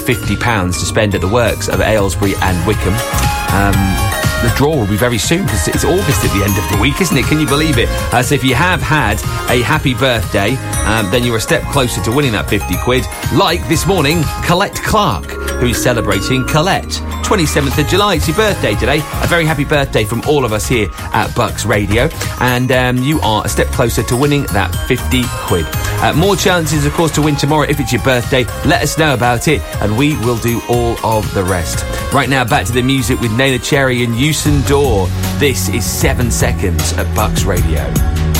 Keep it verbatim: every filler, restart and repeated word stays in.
fifty pounds to spend at the works of Aylesbury and Wickham. Um... The draw will be very soon because it's August at the end of the week, isn't it? Can you believe it? Uh, so if you have had a happy birthday, um, then you're a step closer to winning that fifty quid. Like this morning, Colette Clark, who's celebrating Colette. twenty-seventh of July, it's your birthday today. A very happy birthday from all of us here at Bucks Radio. And um, you are a step closer to winning that fifty quid. Uh, more chances, of course, to win tomorrow if it's your birthday. Let us know about it and we will do all of the rest. Right now, back to the music with Neneh Cherry and Usain Dor. This is seven seconds at Bucks Radio.